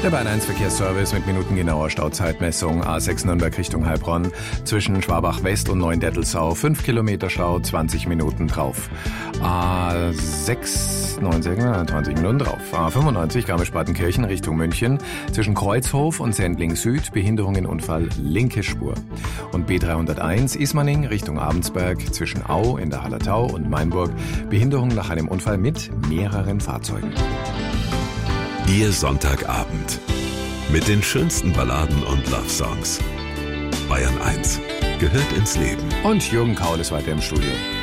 Der Bayern 1 Verkehrsservice mit minutengenauer Stauzeitmessung. A6 Nürnberg Richtung Heilbronn. Zwischen Schwabach West und Neuendettelsau 5 Kilometer Stau, 20 Minuten drauf. A6, 20 Minuten drauf. A95 Garmisch-Partenkirchen Richtung München. Zwischen Kreuzhof und Sendling Süd Behinderungen Unfall linke Spur. Und B301 Ismaning Richtung Abensberg zwischen Au in der Hallertau und Mainburg Behinderung nach einem Unfall mit mehreren Fahrzeugen. Ihr Sonntagabend mit den schönsten Balladen und Love-Songs. Bayern 1 gehört ins Leben. Und Jürgen Kaul ist weiter im Studio.